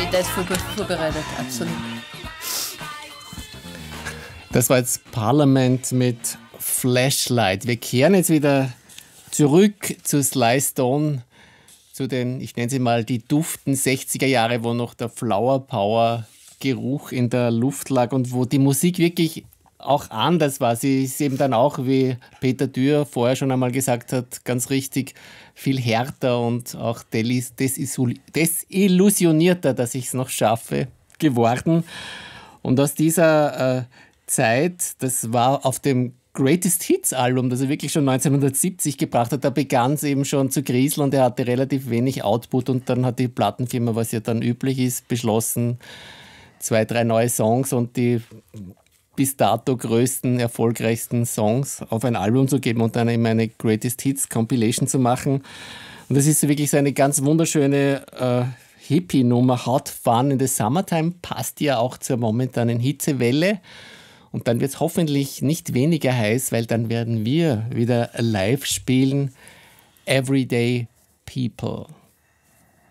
mich da jetzt voll gut vorbereitet, absolut. Das war jetzt Parliament mit Flashlight. Wir kehren jetzt wieder zurück zu Sly Stone, zu den, ich nenne sie mal, die duften 60er Jahre, wo noch der Flower Power Geruch in der Luft lag und wo die Musik wirklich auch anders war. Sie ist eben dann auch, wie Peter Dürr vorher schon einmal gesagt hat, ganz richtig viel härter und auch desillusionierter, dass ich es noch schaffe, geworden. Und aus dieser Zeit, das war auf dem Greatest Hits Album, das er wirklich schon 1970 gebracht hat, da begann es eben schon zu kriseln und er hatte relativ wenig Output und dann hat die Plattenfirma, was ja dann üblich ist, beschlossen, 2, 3 neue Songs und die bis dato größten, erfolgreichsten Songs auf ein Album zu geben und dann eben eine Greatest Hits Compilation zu machen. Und das ist wirklich so eine ganz wunderschöne Hippie-Nummer. Hot Fun in the Summertime passt ja auch zur momentanen Hitzewelle. Und dann wird es hoffentlich nicht weniger heiß, weil dann werden wir wieder live spielen. Everyday People.